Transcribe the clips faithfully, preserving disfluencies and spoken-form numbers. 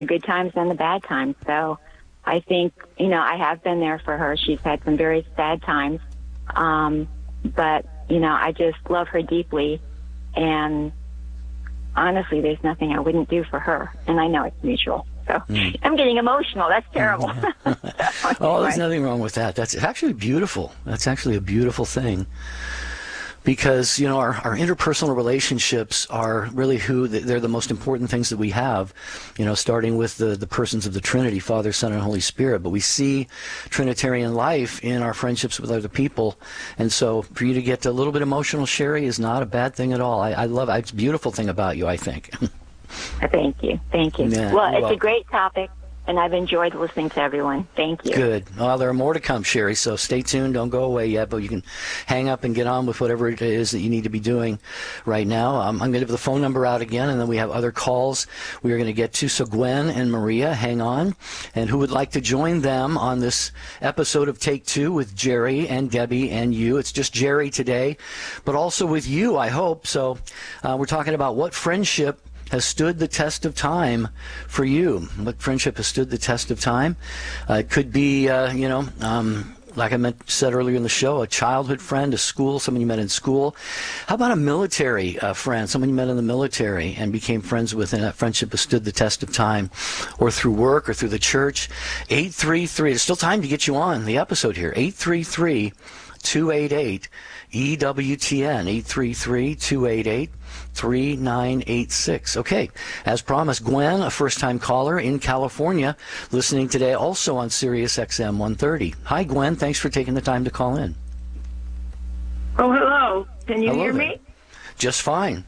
good times and the bad times. So I think, you know, I have been there for her. She's had some very sad times. Um, but, you know, I just love her deeply. And honestly, there's nothing I wouldn't do for her. And I know it's mutual. So mm. I'm getting emotional. That's terrible. Mm. Oh, there's nothing wrong with that. That's actually beautiful. That's actually a beautiful thing. Because, you know, our, our interpersonal relationships are really who, they're the most important things that we have, you know, starting with the, the persons of the Trinity, Father, Son, and Holy Spirit. But we see Trinitarian life in our friendships with other people. And so for you to get a little bit emotional, Sherry, is not a bad thing at all. I, I love it. It's a beautiful thing about you, I think. Thank you. Thank you. Yeah, well, it's well, a great topic. And I've enjoyed listening to everyone. Thank you. Good. Well, there are more to come, Sherry, so stay tuned. Don't go away yet, but you can hang up and get on with whatever it is that you need to be doing right now. Um, I'm going to give the phone number out again, and then we have other calls we are going to get to. So Gwen and Maria, hang on. And who would like to join them on this episode of Take Two with Jerry and Debbie and you? It's just Jerry today, but also with you, I hope. So uh, we're talking about what friendship has stood the test of time for you. What friendship has stood the test of time? Uh, it could be, uh, you know, um, like I meant, said earlier in the show, a childhood friend, a school, someone you met in school. How about a military uh, friend, someone you met in the military and became friends with, and that friendship has stood the test of time, or through work or through the church? eight three three, there's still time to get you on the episode here, eight three three, two eight eight, E W T N, eight three three, two eight eight, three nine eight six. Okay, as promised, Gwen, a first-time caller in California, listening today also on Sirius X M one thirty. Hi, Gwen. Thanks for taking the time to call in. Oh, hello. Can you hello hear there. me? Just fine.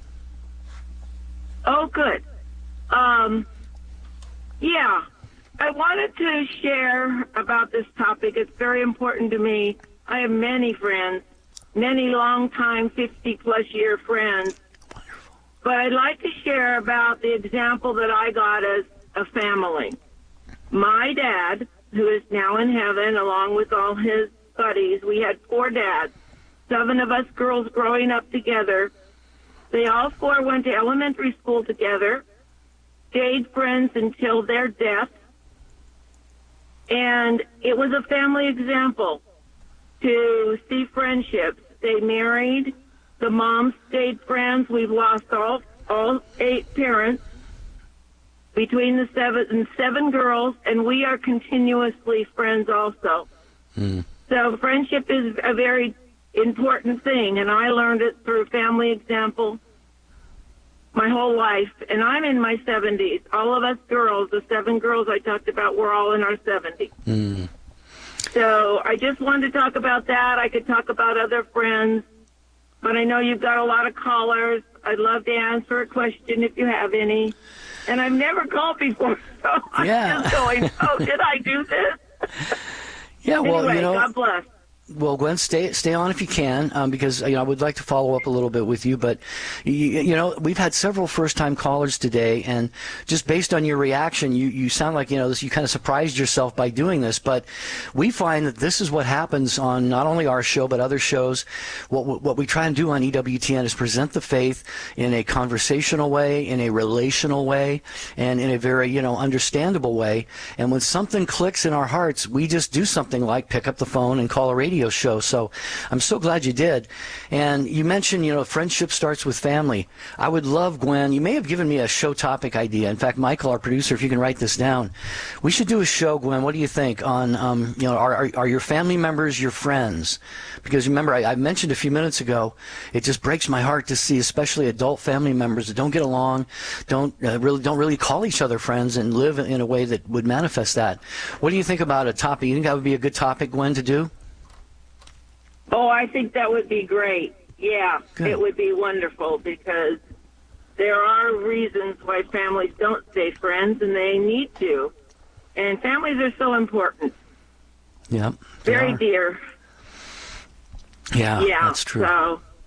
Oh, good. Um, yeah, I wanted to share about this topic. It's very important to me. I have many friends, many long-time, fifty-plus year friends. But I'd like to share about the example that I got as a family. My dad, who is now in heaven, along with all his buddies, we had four dads, seven of us girls growing up together. They all four went to elementary school together, stayed friends until their death, and it was a family example to see friendships. They married. The moms stayed friends. We've lost all all eight parents between the seven and seven girls, and we are continuously friends also. Mm. So friendship is a very important thing, and I learned it through family example my whole life. And I'm in my seventies. All of us girls, the seven girls I talked about, we're all in our seventies. Mm. So I just wanted to talk about that. I could talk about other friends. But I know you've got a lot of callers. I'd love to answer a question if you have any. And I've never called before, so I'm yeah. just going, oh, did I do this? Yeah, well, anyway, you know. God bless. Well, Gwen, stay stay on if you can, um, because you know, I would like to follow up a little bit with you. But you, you know, we've had several first-time callers today, and just based on your reaction, you, you sound like you know this. You kind of surprised yourself by doing this. But we find that this is what happens on not only our show but other shows. What what we try and do on E W T N is present the faith in a conversational way, in a relational way, and in a very you know understandable way. And when something clicks in our hearts, we just do something like pick up the phone and call a radio show. So I'm so glad you did. And you mentioned, you know, friendship starts with family. I would love, Gwen, you may have given me a show topic idea. In fact, Michael, our producer, if you can write this down, we should do a show, Gwen, what do you think, on, um, you know, are, are, are your family members your friends? Because remember, I, I mentioned a few minutes ago, it just breaks my heart to see, especially adult family members that don't get along, don't uh, really don't really call each other friends and live in a way that would manifest that. What do you think about a topic? You think that would be a good topic, Gwen, to do? Oh, I think that would be great. Yeah, Good. It would be wonderful because there are reasons why families don't stay friends, and they need to. And families are so important. Yeah. Very are. dear. Yeah, yeah, that's true. So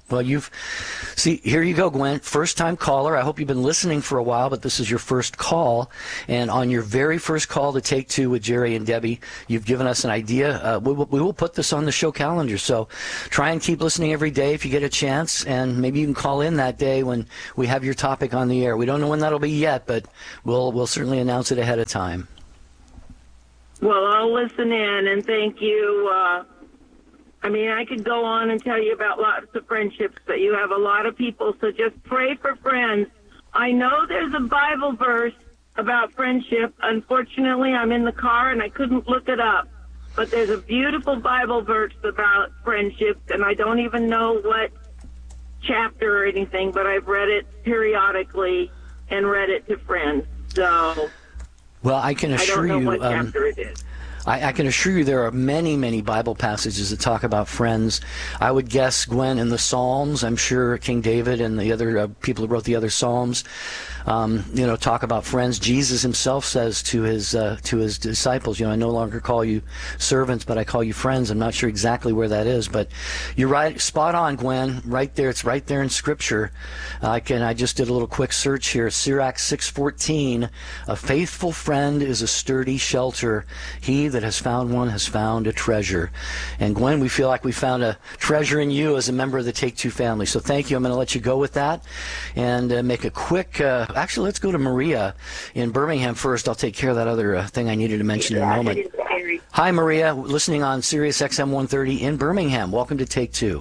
Well, you've see here you go, Gwen. First time caller. I hope you've been listening for a while, but this is your first call. And on your very first call to Take Two with Jerry and Debbie, you've given us an idea. Uh, we, will, we will put this on the show calendar. So try and keep listening every day if you get a chance. And maybe you can call in that day when we have your topic on the air. We don't know when that'll be yet, but we'll we'll certainly announce it ahead of time. Well, I'll listen in, and thank you. Uh, I mean, I could go on and tell you about lots of friendships, but you have a lot of people, so just pray for friends. I know there's a Bible verse about friendship. Unfortunately, I'm in the car and I couldn't look it up, but there's a beautiful Bible verse about friendships, and I don't even know what chapter or anything, but I've read it periodically and read it to friends. So, well, I can assure I don't know you. what Um, chapter it is. I, I can assure you there are many, many Bible passages that talk about friends. I would guess, Gwen, in the Psalms, I'm sure King David and the other uh, people who wrote the other Psalms, um, you know, talk about friends. Jesus himself says to his uh, to his disciples, you know, I no longer call you servants, but I call you friends. I'm not sure exactly where that is, but you're right, spot on, Gwen. Right there, it's right there in Scripture. I can. I just did a little quick search here. Sirach six fourteen. A faithful friend is a sturdy shelter. He that has found one has found a treasure. And Gwen, we feel like we found a treasure in you as a member of the Take Two family. So thank you. I'm going to let you go with that and uh, make a quick. Uh, actually, let's go to Maria in Birmingham first. I'll take care of that other uh, thing I needed to mention in a moment. Hi, Maria, listening on Sirius X M one thirty in Birmingham. Welcome to Take Two.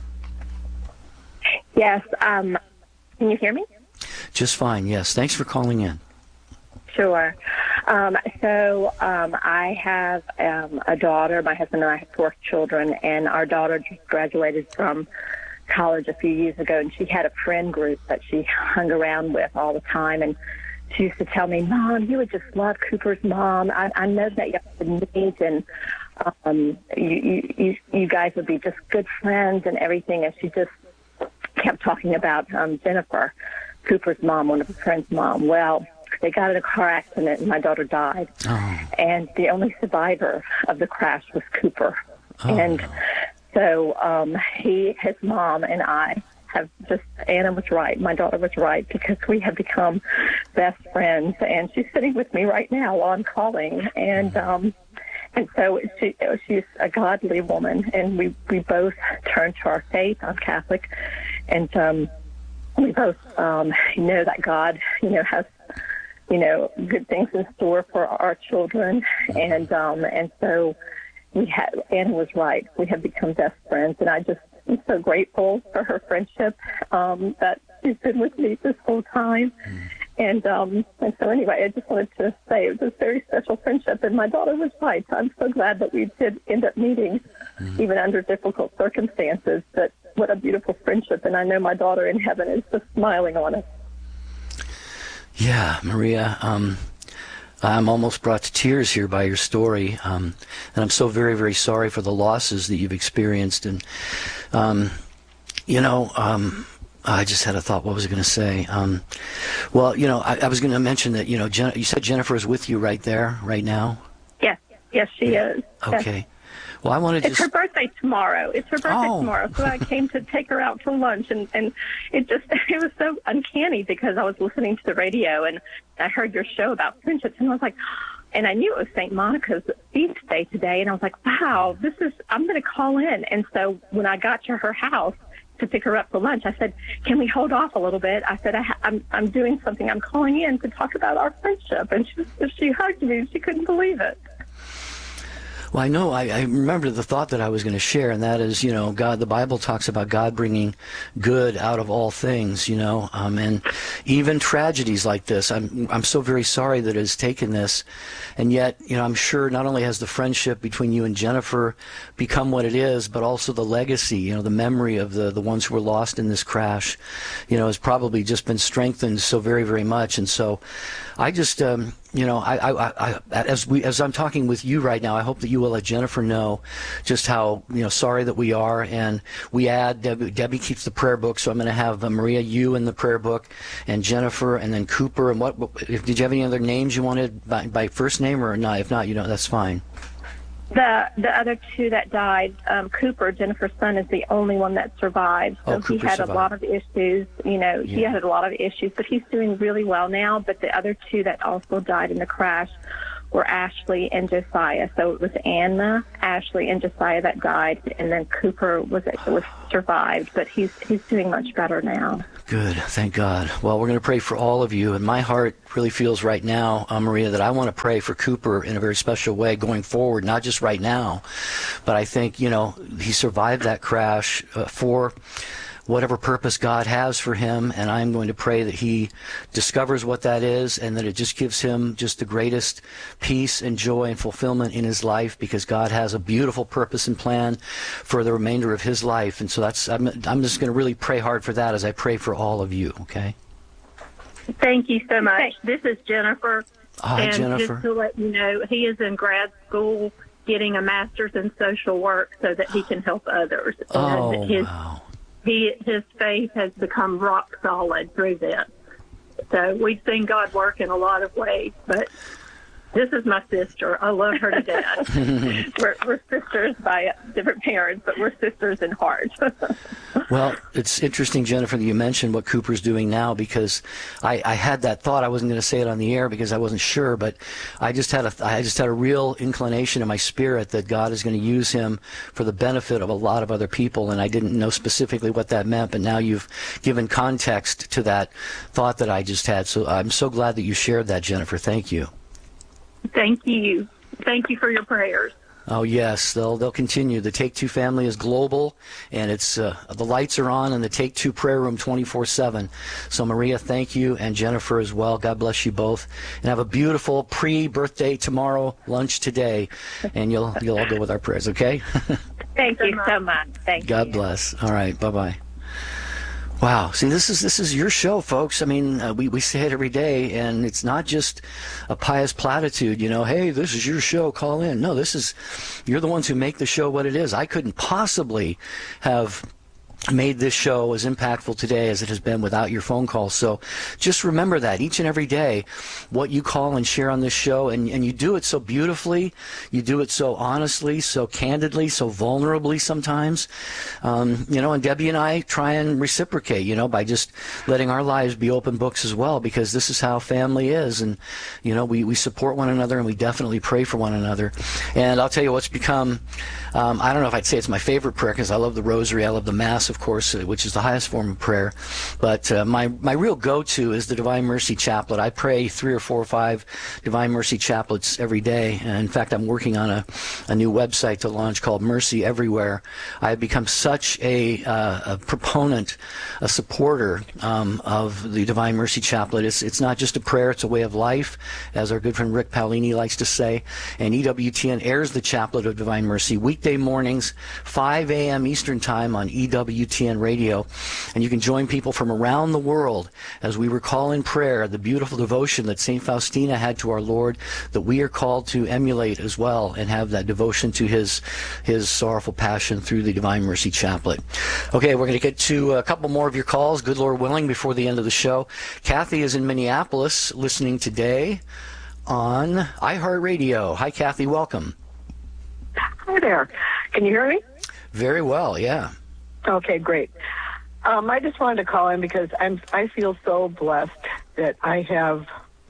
Yes. Um, can you hear me? Just fine, yes. Thanks for calling in. Sure. Um, so um, I have um, a daughter. My husband and I have four children, and our daughter just graduated from college a few years ago, and she had a friend group that she hung around with all the time. And she used to tell me, Mom, you would just love Cooper's mom. I, I know that you have to meet, and um, you, you, you guys would be just good friends and everything. And she just kept talking about um, Jennifer, Cooper's mom, one of her friend's mom. Well, they got in a car accident, and my daughter died. Oh. And the only survivor of the crash was Cooper. Oh. And so um, he, his mom, and I have just, Anna was right, my daughter was right, because we have become best friends. And she's sitting with me right now while I'm calling. And um, and so she, she's a godly woman, and we, we both turned to our faith. I'm Catholic. And um, we both um, know that God, you know, has you know, good things in store for our children. And um, and so we had, Anna was right. We have become best friends, and I just am so grateful for her friendship, um, that she's been with me this whole time. And um, and so anyway, I just wanted to say it was a very special friendship, and my daughter was right. I'm so glad that we did end up meeting, mm-hmm. even under difficult circumstances. But what a beautiful friendship, and I know my daughter in heaven is just smiling on us. Yeah, Maria, um, I'm almost brought to tears here by your story, um, and I'm so very, very sorry for the losses that you've experienced. And, um, you know, um, I just had a thought. What was I going to say? Um, well, you know, I, I was going to mention that, you know, Jen, you said Jennifer is with you right there, right now? Yes, yes, she yeah. is. Okay. Yes. Well, I wanted to. It's her birthday tomorrow. It's her birthday oh. tomorrow, so I came to take her out to lunch, and and it just it was so uncanny because I was listening to the radio and I heard your show about friendships, and I was like, and I knew it was Saint Monica's feast day today, and I was like, wow, this is I'm going to call in. And so when I got to her house to pick her up for lunch, I said, can we hold off a little bit? I said, I ha- I'm I'm doing something. I'm calling in to talk about our friendship, and she she hugged me. She couldn't believe it. Well, I know, I, I remember the thought that I was going to share, and that is, you know, God, the Bible talks about God bringing good out of all things, you know, um, and even tragedies like this. I'm I'm so very sorry that it has taken this, and yet, you know, I'm sure not only has the friendship between you and Jennifer become what it is, but also the legacy, you know, the memory of the, the ones who were lost in this crash, you know, has probably just been strengthened so very, very much. And so I just, um, you know, I, I, I, as we, as I'm talking with you right now, I hope that you will let Jennifer know just how, you know, sorry that we are. And we add, Debbie, Debbie keeps the prayer book, so I'm going to have uh, Maria, you in the prayer book, and Jennifer, and then Cooper. And what, if, did you have any other names you wanted by, by first name or not? If not, you know, that's fine. The the other two that died, um, Cooper, Jennifer's son, is the only one that survived. So Oh, he Cooper had survived. a lot of issues. You know, he Yeah. had a lot of issues, but he's doing really well now. But the other two that also died in the crash were Ashley and Josiah. So it was Anna, Ashley, and Josiah that died, and then Cooper was was survived. But he's he's doing much better now. Good. Thank God. Well, we're going to pray for all of you. And my heart really feels right now, uh, Maria, that I want to pray for Cooper in a very special way going forward, not just right now. But I think, you know, he survived that crash uh, for whatever purpose God has for him. And I'm going to pray that he discovers what that is and that it just gives him just the greatest peace and joy and fulfillment in his life, because God has a beautiful purpose and plan for the remainder of his life. And so that's, I'm, I'm just going to really pray hard for that as I pray for all of you. Okay. Thank you so much. This is Jennifer. Hi, and Jennifer. just to let you know, he is in grad school getting a master's in social work so that he can help others. Oh, and his, wow. he, his faith has become rock solid through this. So we've seen God work in a lot of ways, but this is my sister. I love her to death. we're, we're sisters by different parents, but we're sisters in heart. Well, it's interesting, Jennifer, that you mentioned what Cooper's doing now, because I, I had that thought. I wasn't going to say it on the air because I wasn't sure, but I just had a I just had a real inclination in my spirit that God is going to use him for the benefit of a lot of other people, and I didn't know specifically what that meant, but now you've given context to that thought that I just had. So I'm so glad that you shared that, Jennifer. Thank you. Thank you. Thank you for your prayers. Oh yes, they'll they'll continue. The Take Two family is global, and it's uh, the lights are on in the Take Two prayer room twenty-four seven. So Maria, thank you, and Jennifer as well. God bless you both, and have a beautiful pre-birthday tomorrow lunch today, and you'll you'll all go with our prayers. Okay? Thank you so much. Thank God you. bless. All right, bye bye. Wow. See, this is this is your show, folks. I mean, uh, we, we say it every day, and it's not just a pious platitude, you know, hey, this is your show, call in. No, this is, you're the ones who make the show what it is. I couldn't possibly have made this show as impactful today as it has been without your phone calls. So just remember that each and every day, what you call and share on this show, and, and you do it so beautifully, you do it so honestly, so candidly, so vulnerably sometimes. Um, you know, and Debbie and I try and reciprocate, you know, by just letting our lives be open books as well, because this is how family is. And, you know, we, we support one another, and we definitely pray for one another. And I'll tell you what's become, um, I don't know if I'd say it's my favorite prayer, because I love the rosary, I love the Mass, of course, which is the highest form of prayer. But uh, my, my real go-to is the Divine Mercy Chaplet. I pray three or four or five Divine Mercy Chaplets every day. And in fact, I'm working on a, a new website to launch called Mercy Everywhere. I've become such a, uh, a proponent, a supporter um, of the Divine Mercy Chaplet. It's, it's not just a prayer, it's a way of life, as our good friend Rick Paolini likes to say. And E W T N airs the Chaplet of Divine Mercy weekday mornings, five a.m. Eastern Time on E W T N Radio, and you can join people from around the world as we recall in prayer the beautiful devotion that Saint Faustina had to our Lord, that we are called to emulate as well and have that devotion to his his sorrowful passion through the Divine Mercy Chaplet. Okay, we're going to get to a couple more of your calls, good Lord willing, before the end of the show. Kathy is in Minneapolis listening today on iHeartRadio. Hi, Kathy, welcome. Hi there. Can you hear me? Very well, yeah. Okay, great. Um, I just wanted to call in because I'm I feel so blessed that I have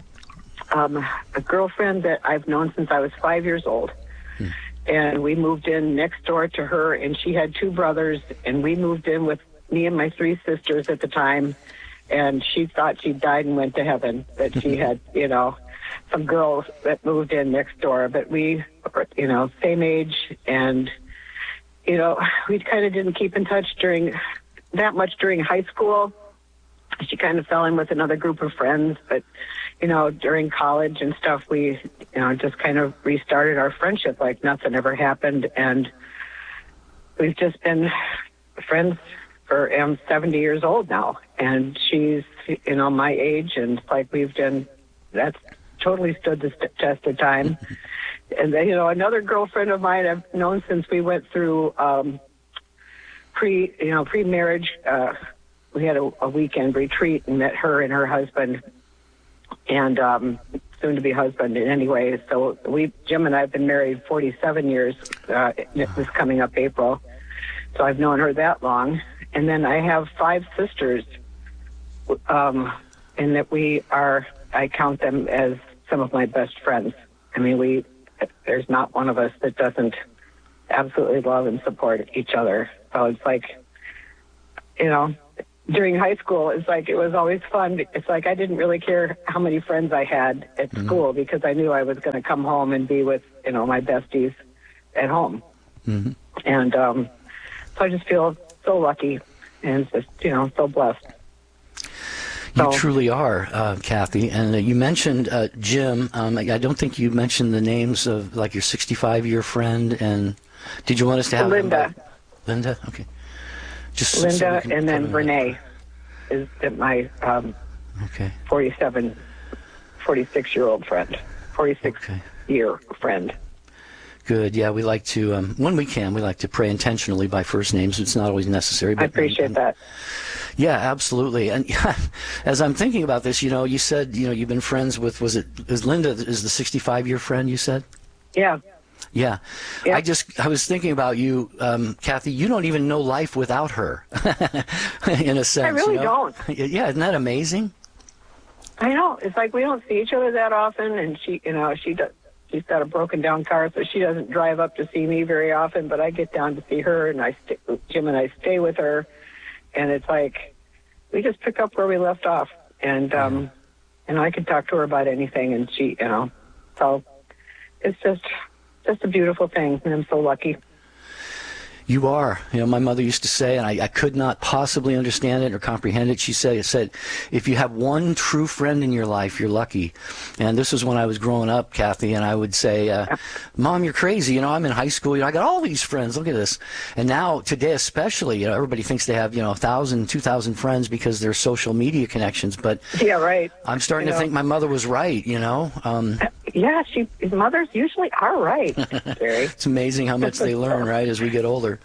um, a girlfriend that I've known since I was five years old. Hmm. And we moved in next door to her, and she had two brothers, and we moved in with me and my three sisters at the time, and she thought she died and went to heaven, that she had, you know, some girls that moved in next door. But we, you know, same age, and you know, we kind of didn't keep in touch during that much during high school. She kind of fell in with another group of friends, but, you know, during college and stuff, we, you know, just kind of restarted our friendship like nothing ever happened. And we've just been friends for, I'm seventy years old now, and she's, you know, my age, and like we've done, that's totally stood the st- test of time. And, you know, another girlfriend of mine I've known since we went through um, pre, you know, pre-marriage. Uh, we had a, a weekend retreat and met her and her husband. And um, soon-to-be husband in any way. So we, Jim and I have been married forty-seven years. Uh, this coming up April. So I've known her that long. And then I have five sisters, um, and that we are, I count them as some of my best friends. I mean, we, there's not one of us that doesn't absolutely love and support each other. So it's like, you know, during high school, it's like it was always fun. It's like I didn't really care how many friends I had at mm-hmm. school because I knew I was going to come home and be with, you know, my besties at home. Mm-hmm. And um, so I just feel so lucky and just, you know, so blessed. You so, truly are, uh, Kathy. And uh, you mentioned uh, Jim. Um, I don't think you mentioned the names of, like, your sixty-five-year friend. And did you want us to have Linda? Linda? Okay. Just Linda, so and then Renee is my um, okay. forty-seven, forty-six-year-old friend, forty-six-year okay. friend. Good. Yeah, we like to, um, when we can, we like to pray intentionally by first names. It's not always necessary. But, I appreciate um, that. Yeah, absolutely. And yeah, as I'm thinking about this, you know, you said, you know, you've been friends with, was it, is Linda, is the sixty-five-year friend you said? Yeah. Yeah. yeah. I just, I was thinking about you, um, Kathy, you don't even know life without her, in a sense. I really you know? don't. Yeah, isn't that amazing? I know. It's like we don't see each other that often, and she, you know, she does. She's got a broken down car, so she doesn't drive up to see me very often, but I get down to see her, and I st- Jim and I stay with her, and it's like we just pick up where we left off, and um, and I can talk to her about anything, and she, you know, so it's just just a beautiful thing, and I'm so lucky. You are. You know, my mother used to say, and I, I could not possibly understand it or comprehend it. She said, it said, if you have one true friend in your life, you're lucky. And this was when I was growing up, Kathy, and I would say, uh, Mom, you're crazy. You know, I'm in high school. You know, I got all these friends. Look at this. And now, today especially, you know, everybody thinks they have, you know, a thousand, two thousand friends because they're social media connections. But yeah, right. I'm starting you to know. think my mother was right, you know. Um, yeah, she, mothers usually are right, Jerry. It's amazing how much they learn, right, as we get older.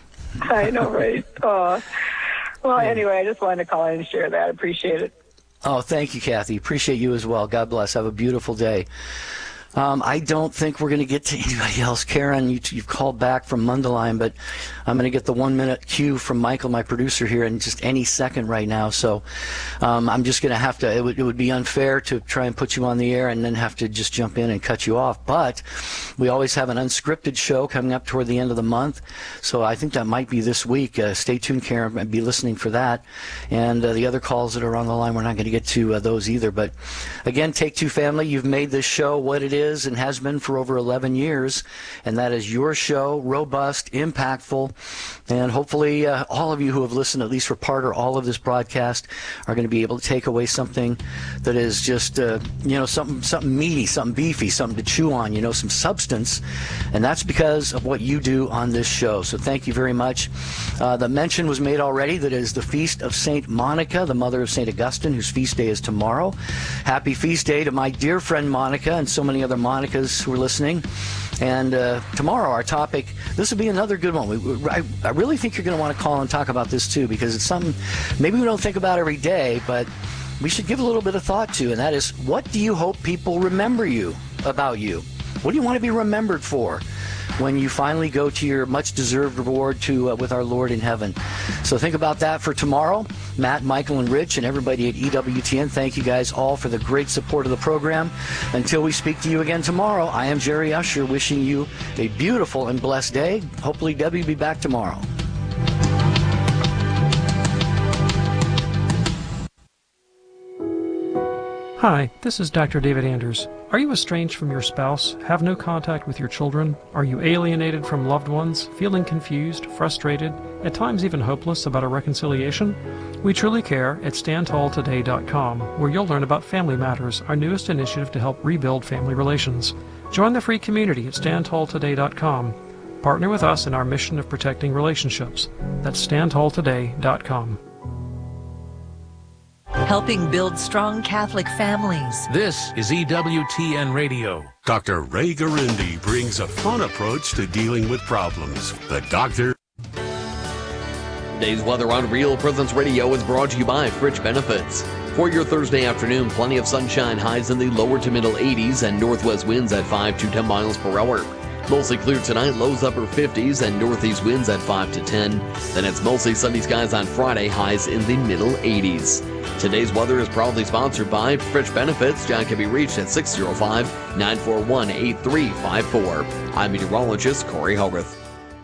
I know, right? Oh. Well, anyway, I just wanted to call in and share that. I appreciate it. Oh, thank you, Kathy. Appreciate you as well. God bless. Have a beautiful day. Um, I don't think we're going to get to anybody else. Karen, you, you've called back from Mundelein, but I'm going to get the one-minute cue from Michael, my producer here, in just any second right now. So um, I'm just going to have to, it would, it would be unfair to try and put you on the air and then have to just jump in and cut you off. But we always have an unscripted show coming up toward the end of the month. So I think that might be this week. Uh, stay tuned, Karen. Be listening for that. And uh, the other calls that are on the line, we're not going to get to uh, those either. But again, Take Two Family, you've made this show what it is. is and has been for over eleven years, and that is your show, robust, impactful, and hopefully uh, all of you who have listened, at least for part or all of this broadcast, are going to be able to take away something that is just, uh, you know, something something meaty, something beefy, something to chew on, you know, some substance, and that's because of what you do on this show. So thank you very much. Uh, the mention was made already that it is the feast of Saint Monica, the mother of Saint Augustine, whose feast day is tomorrow. Happy feast day to my dear friend Monica and so many other Monicas who are listening. And uh, tomorrow our topic, this will be another good one. We, we, I, I really think you're going to want to call and talk about this too, because it's something maybe we don't think about every day, but we should give a little bit of thought to, and that is, what do you hope people remember you about you? What do you want to be remembered for when you finally go to your much-deserved reward to uh, with our Lord in heaven? So think about that for tomorrow. Matt, Michael, and Rich, and everybody at E W T N, thank you guys all for the great support of the program. Until we speak to you again tomorrow, I am Jerry Usher, wishing you a beautiful and blessed day. Hopefully Debbie will be back tomorrow. Hi, this is Doctor David Anders. Are you estranged from your spouse, have no contact with your children? Are you alienated from loved ones, feeling confused, frustrated, at times even hopeless about a reconciliation? We truly care at stand tall today dot com, where you'll learn about Family Matters, our newest initiative to help rebuild family relations. Join the free community at stand tall today dot com. Partner with us in our mission of protecting relationships. That's stand tall today dot com. Helping build strong Catholic families. This is E W T N Radio. Doctor Ray Garindi brings a fun approach to dealing with problems. The doctor... Today's weather on Real Presence Radio is brought to you by Fritch Benefits. For your Thursday afternoon, plenty of sunshine, highs in the lower to middle eighties and northwest winds at five to ten miles per hour. Mostly clear tonight, lows upper fifties and northeast winds at five to ten. Then it's mostly sunny skies on Friday, highs in the middle eighties. Today's weather is proudly sponsored by Fritch Benefits. John can be reached at six oh five, nine four one, eight three five four. I'm meteorologist Corey Hogarth.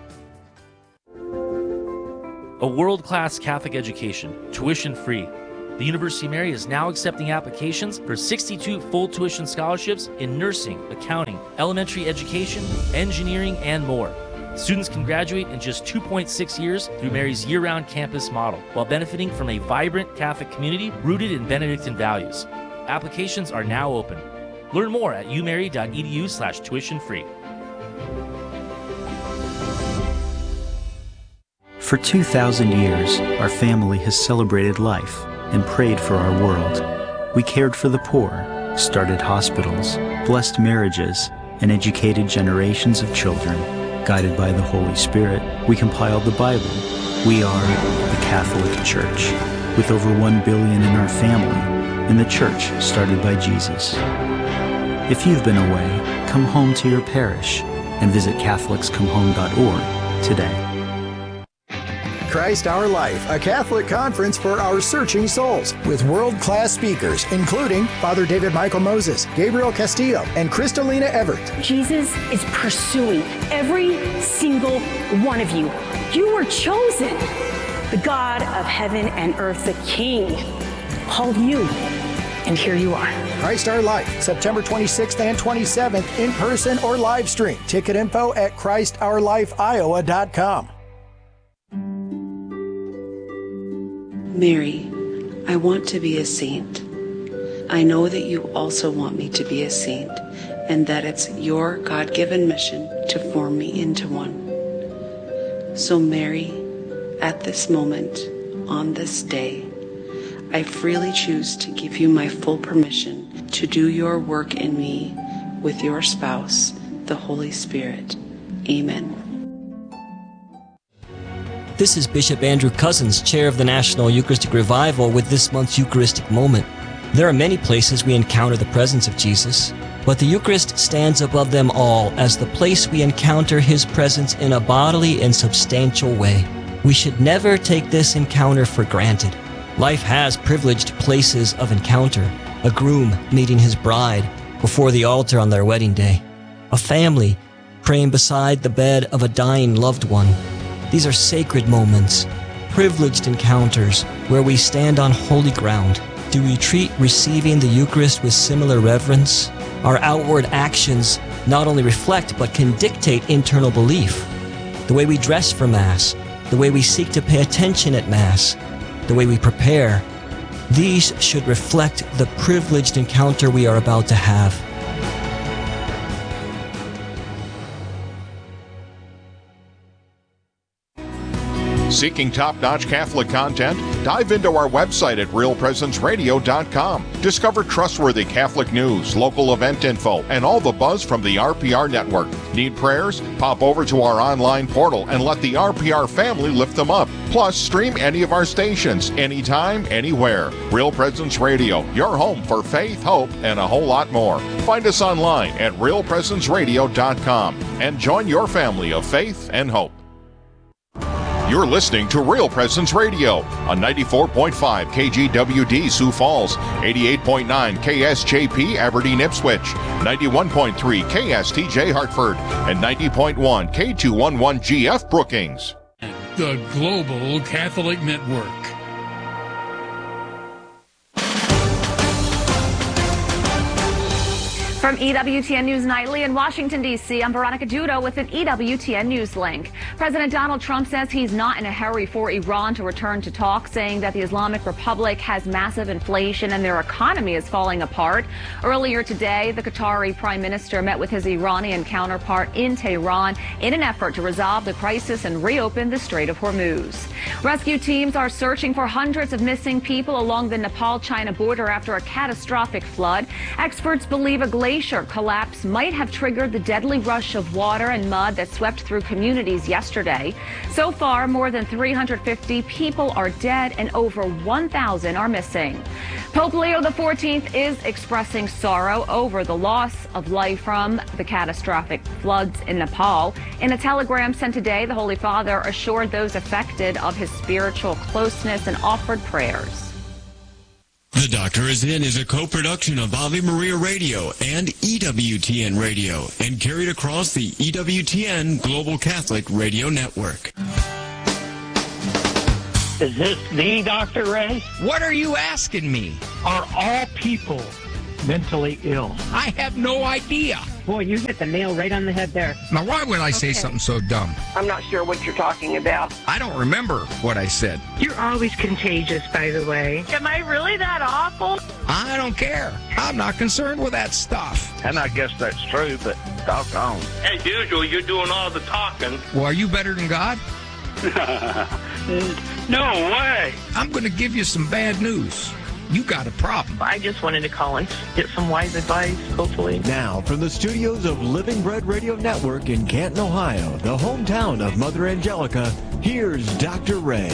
A world-class Catholic education, tuition-free. The University of Mary is now accepting applications for sixty-two full tuition scholarships in nursing, accounting, elementary education, engineering, and more. Students can graduate in just two point six years through Mary's year-round campus model, while benefiting from a vibrant Catholic community rooted in Benedictine values. Applications are now open. Learn more at umary.edu slash tuition free. For two thousand years, our family has celebrated life and prayed for our world. We cared for the poor, started hospitals, blessed marriages, and educated generations of children. Guided by the Holy Spirit, we compiled the Bible. We are the Catholic Church, with over one billion in our family, and the church started by Jesus. If you've been away, come home to your parish and visit catholics come home dot org today. Christ Our Life, a Catholic conference for our searching souls, with world-class speakers, including Father David Michael Moses, Gabriel Castillo, and Kristalina Everett. Jesus is pursuing every single one of you. You were chosen. The God of heaven and earth, the King, called you, and here you are. Christ Our Life, September twenty-sixth and twenty-seventh, in person or live stream. Ticket info at Christ Our Life Iowa dot com. Mary, I want to be a saint. I know that you also want me to be a saint, and that it's your God-given mission to form me into one. So Mary, at this moment, on this day, I freely choose to give you my full permission to do your work in me with your spouse, the Holy Spirit. Amen. This is Bishop Andrew Cousins, Chair of the National Eucharistic Revival, with this month's Eucharistic Moment. There are many places we encounter the presence of Jesus, but the Eucharist stands above them all as the place we encounter His presence in a bodily and substantial way. We should never take this encounter for granted. Life has privileged places of encounter: a groom meeting his bride before the altar on their wedding day, a family praying beside the bed of a dying loved one. These are sacred moments, privileged encounters where we stand on holy ground. Do we treat receiving the Eucharist with similar reverence? Our outward actions not only reflect but can dictate internal belief. The way we dress for Mass, the way we seek to pay attention at Mass, the way we prepare, these should reflect the privileged encounter we are about to have. Seeking top-notch Catholic content? Dive into our website at real presence radio dot com. Discover trustworthy Catholic news, local event info, and all the buzz from the R P R network. Need prayers? Pop over to our online portal and let the R P R family lift them up. Plus, stream any of our stations, anytime, anywhere. Real Presence Radio, your home for faith, hope, and a whole lot more. Find us online at real presence radio dot com and join your family of faith and hope. You're listening to Real Presence Radio on ninety-four point five K G W D Sioux Falls, eighty-eight point nine K S J P Aberdeen Ipswich, ninety-one point three K S T J Hartford, and ninety point one K two eleven G F Brookings. The Global Catholic Network. From E W T N News Nightly in Washington, D C, I'm Veronica Dudo with an E W T N News link. President Donald Trump says he's not in a hurry for Iran to return to talks, saying that the Islamic Republic has massive inflation and their economy is falling apart. Earlier today, the Qatari Prime Minister met with his Iranian counterpart in Tehran in an effort to resolve the crisis and reopen the Strait of Hormuz. Rescue teams are searching for hundreds of missing people along the Nepal-China border after a catastrophic flood. Experts believe a glacier glacier collapse might have triggered the deadly rush of water and mud that swept through communities yesterday. So far, more than three hundred fifty people are dead and over one thousand are missing. Pope Leo the fourteenth is expressing sorrow over the loss of life from the catastrophic floods in Nepal. In a telegram sent today, the Holy Father assured those affected of his spiritual closeness and offered prayers. The Doctor Is In is a co-production of Ave Maria Radio and E W T N Radio and carried across the E W T N Global Catholic Radio Network. Is this the Doctor Ray? What are you asking me? Are all people mentally ill? I have no idea. Boy, you hit the nail right on the head there. Now, why would I say Okay. something so dumb? I'm not sure what you're talking about. I don't remember what I said. You're always contagious, by the way. Am I really that awful? I don't care. I'm not concerned with that stuff. And I guess that's true, but doggone. As usual, you're doing all the talking. Well, are you better than God? No way. I'm going to give you some bad news. You got a problem. I just wanted to call and get some wise advice, hopefully. Now, from the studios of Living Bread Radio Network in Canton, Ohio, the hometown of Mother Angelica, here's Doctor Ray.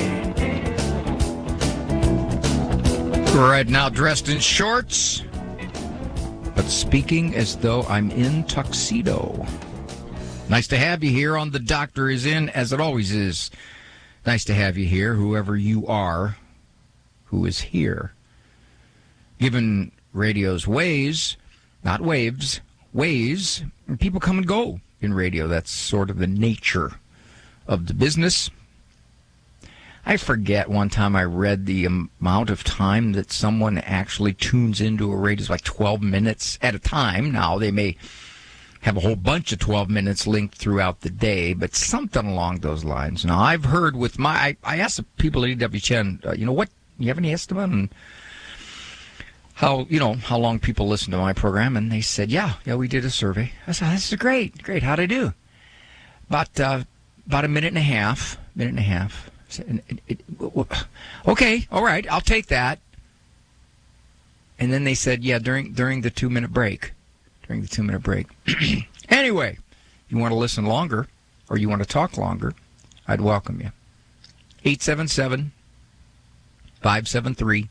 Right now, dressed in shorts, but speaking as though I'm in tuxedo. Nice to have you here on The Doctor Is In, as it always is. Nice to have you here, whoever you are who is here. Given radio's ways, not waves, ways, people come and go in radio. That's sort of the nature of the business. I forget one time I read the amount of time that someone actually tunes into a radio. It's like twelve minutes at a time. Now, they may have a whole bunch of twelve minutes linked throughout the day, but something along those lines. Now, I've heard with my, I, I asked the people at E W T N, uh, you know, what, you have any estimate on how, you know, how long people listen to my program? And they said, yeah, yeah, we did a survey. I said, this is great, great. How'd I do? About, uh, about a minute and a half, minute and a half. Said, it, it, it, okay, all right, I'll take that. And then they said, yeah, during during the two-minute break. During the two-minute break. Anyway, you want to listen longer, or you want to talk longer, I'd welcome you. eight seven seven, five seven three,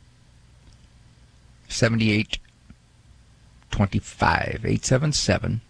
seven eight two five. eight seven seven,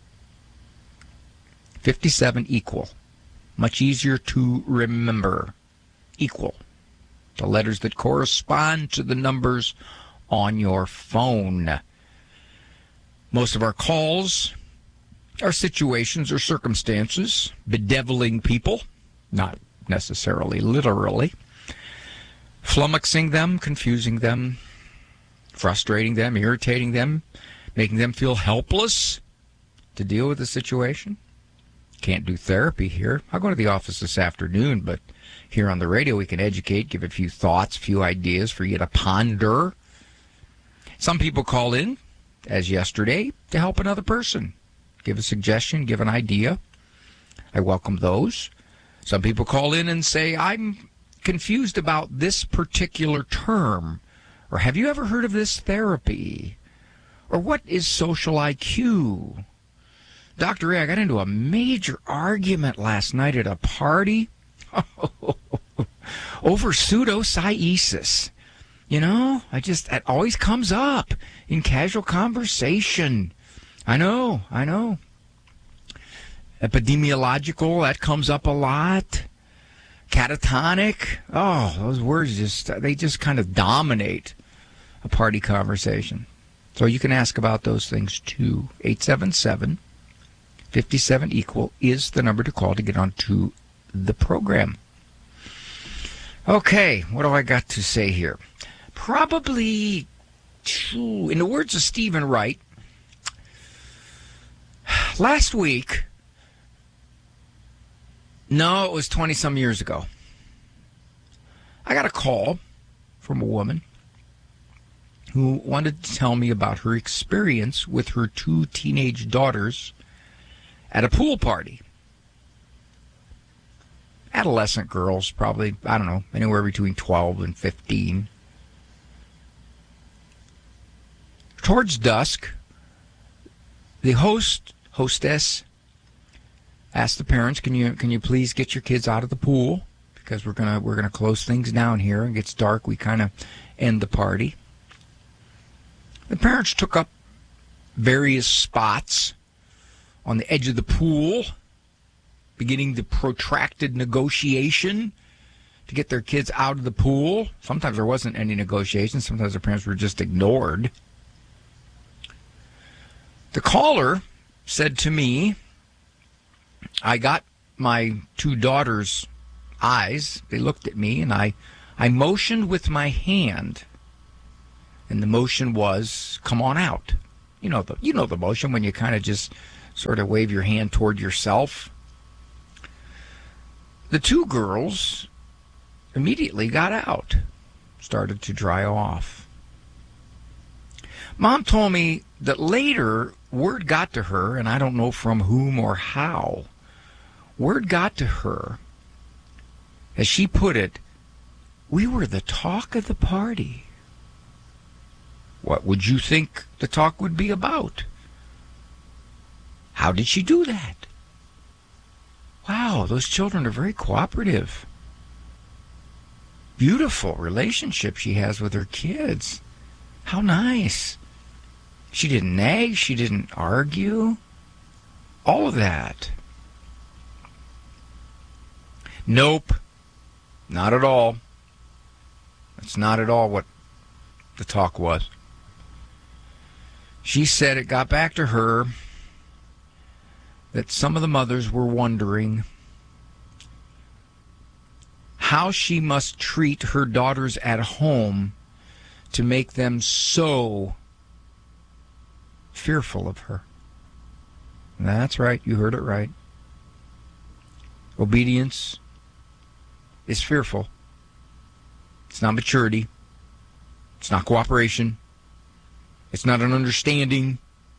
five seven, equal. Much easier to remember. Equal. The letters that correspond to the numbers on your phone. Most of our calls are situations or circumstances bedeviling people, not necessarily literally, flummoxing them, confusing them, frustrating them, irritating them, making them feel helpless to deal with the situation. Can't do therapy here. I'll go to the office this afternoon, but here on the radio we can educate, give a few thoughts, a few ideas for you to ponder. Some people call in, as yesterday, to help another person. Give a suggestion, give an idea. I welcome those. Some people call in and say, I'm confused about this particular term. Or have you ever heard of this therapy? Or what is social I Q? Doctor Ray, I got into a major argument last night at a party over pseudosciasis. You know, I just, it always comes up in casual conversation. I know, I know. Epidemiological, that comes up a lot. Catatonic, oh, those words just, they just kind of dominate a party conversation. So you can ask about those things too. eight seven seven, five seven, equal is the number to call to get onto the program. Okay, what do I got to say here? Probably, in the words of Stephen Wright, last week, no, it was twenty-some years ago, I got a call from a woman who wanted to tell me about her experience with her two teenage daughters at a pool party. Adolescent girls, probably, I don't know, anywhere between twelve and fifteen. Towards dusk, the host, hostess, asked the parents, "Can you can you please get your kids out of the pool because we're gonna we're gonna close things down here. It gets dark. We kind of end the party." The parents took up various spots on the edge of the pool, beginning the protracted negotiation to get their kids out of the pool. Sometimes there wasn't any negotiation. Sometimes the parents were just ignored. The caller said to me, I got my two daughters' eyes. They looked at me, and I, I motioned with my hand. And the motion was, come on out. You know the, you know the motion when you kind of just sort of wave your hand toward yourself. The two girls immediately got out, started to dry off. Mom told me that later word got to her, and I don't know from whom or how, word got to her, as she put it, we were the talk of the party. What would you think the talk would be about? How did she do that? Wow, those children are very cooperative. Beautiful relationship she has with her kids. How nice. She didn't nag, she didn't argue. All of that. Nope. Not at all. That's not at all what the talk was. She said it got back to her that some of the mothers were wondering how she must treat her daughters at home to make them so fearful of her. That's right, you heard it right. Obedience is fearful. It's not maturity. It's not cooperation. It's not an understanding.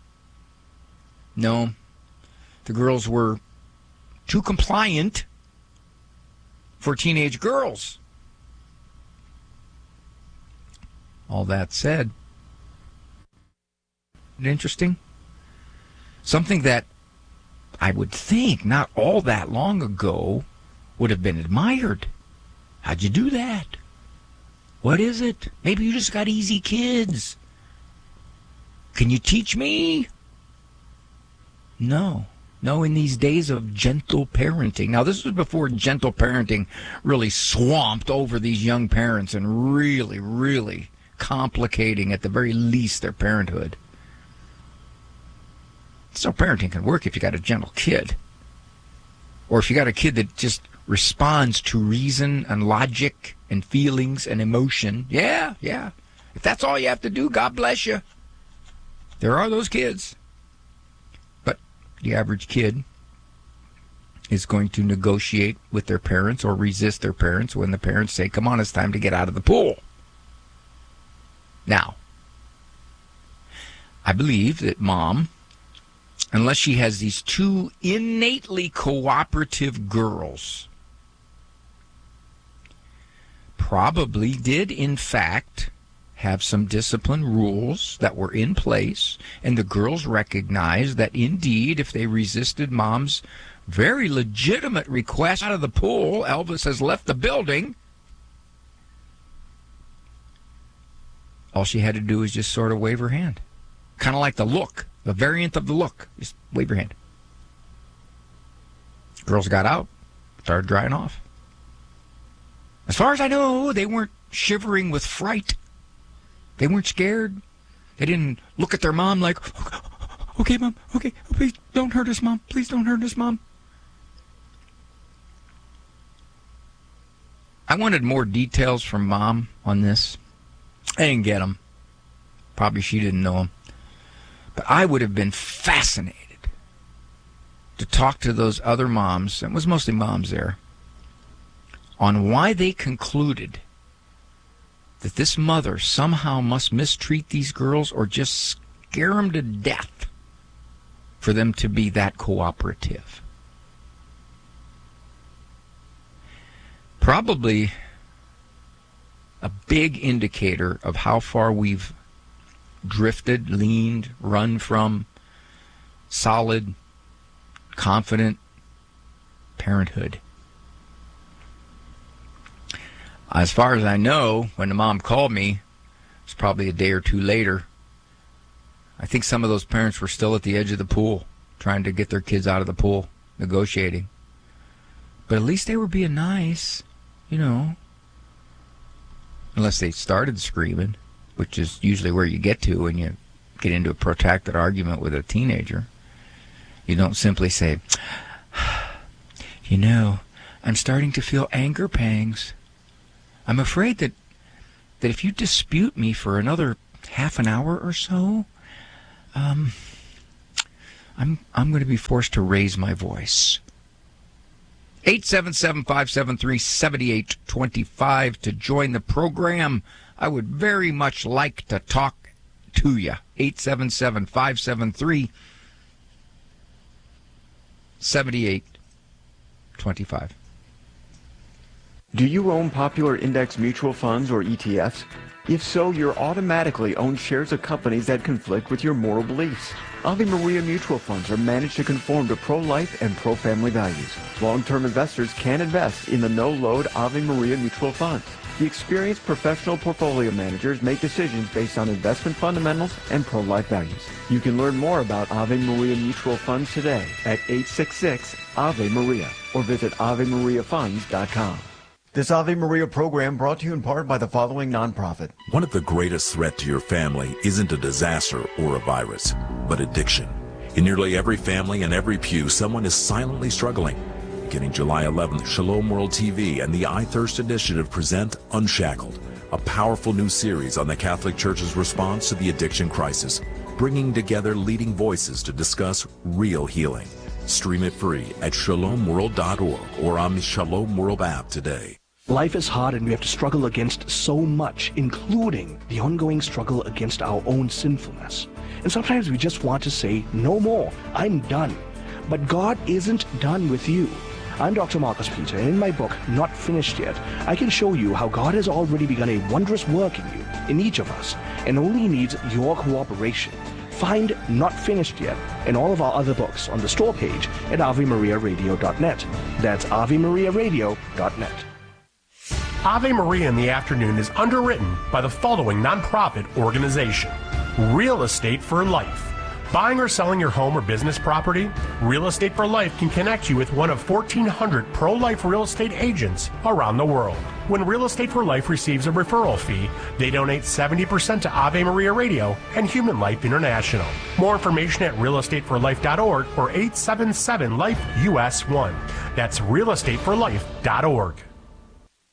No, the girls were too compliant for teenage girls. All that said, interesting. Something that I would think not all that long ago would have been admired. How'd you do that? What is it? Maybe you just got easy kids. Can you teach me? No. No, in these days of gentle parenting. Now, this was before gentle parenting really swamped over these young parents and really, really complicating, at the very least, their parenthood. So parenting can work if you got a gentle kid. Or if you got a kid that just responds to reason and logic and feelings and emotion. Yeah, yeah. If that's all you have to do, God bless you. There are those kids. But the average kid is going to negotiate with their parents or resist their parents when the parents say, come on, it's time to get out of the pool. Now, I believe that mom, unless she has these two innately cooperative girls, probably did, in fact, have some discipline rules that were in place, and the girls recognized that, indeed, if they resisted mom's very legitimate request out of the pool, Elvis has left the building, all she had to do was just sort of wave her hand. Kind of like the look, the variant of the look. Just wave your hand. Girls got out, started drying off. As far as I know, they weren't shivering with fright. They weren't scared. They didn't look at their mom like, okay, Mom, okay, please don't hurt us, Mom. Please don't hurt us, Mom. I wanted more details from Mom on this. I didn't get them. Probably she didn't know them. But I would have been fascinated to talk to those other moms, and it was mostly moms there, on why they concluded that this mother somehow must mistreat these girls or just scare them to death for them to be that cooperative. Probably a big indicator of how far we've drifted, leaned, run from solid, confident parenthood. As far as I know, when the mom called me, it was probably a day or two later, I think some of those parents were still at the edge of the pool, trying to get their kids out of the pool, negotiating. But at least they were being nice, you know. Unless they started screaming, which is usually where you get to when you get into a protracted argument with a teenager. You don't simply say, you know, I'm starting to feel anger pangs. I'm afraid that that if you dispute me for another half an hour or so, um, I'm I'm going to be forced to raise my voice. eight seven seven, five seven three, seven eight two five to join the program. I would very much like to talk to you. eight seven seven, five seven three, seven eight two five. Do you own popular index mutual funds or E T Fs? If so, you're automatically own shares of companies that conflict with your moral beliefs. Ave Maria mutual funds are managed to conform to pro-life and pro-family values. Long-term investors can invest in the no-load Ave Maria mutual funds. The experienced professional portfolio managers make decisions based on investment fundamentals and pro-life values. You can learn more about Ave Maria mutual funds today at eight six six, A V E Maria or visit ave maria funds dot com. This Ave Maria program brought to you in part by the following nonprofit. One of the greatest threats to your family isn't a disaster or a virus, but addiction. In nearly every family and every pew, someone is silently struggling. Beginning July eleventh, Shalom World T V and the I Thirst Initiative present Unshackled, a powerful new series on the Catholic Church's response to the addiction crisis, bringing together leading voices to discuss real healing. Stream it free at shalom world dot org or on the Shalom World app today. Life is hard and we have to struggle against so much, including the ongoing struggle against our own sinfulness. And sometimes we just want to say, no more, I'm done. But God isn't done with you. I'm Doctor Marcus Peter, and in my book, Not Finished Yet, I can show you how God has already begun a wondrous work in you, in each of us, and only needs your cooperation. Find Not Finished Yet and all of our other books on the store page at ave maria radio dot net. That's ave maria radio dot net. Ave Maria in the Afternoon is underwritten by the following nonprofit organization: Real Estate for Life. Buying or selling your home or business property? Real Estate for Life can connect you with one of fourteen hundred pro-life real estate agents around the world. When Real Estate for Life receives a referral fee, they donate seventy percent to Ave Maria Radio and Human Life International. More information at real estate for life dot org or eight seven seven, life U S one. That's real estate for life dot org.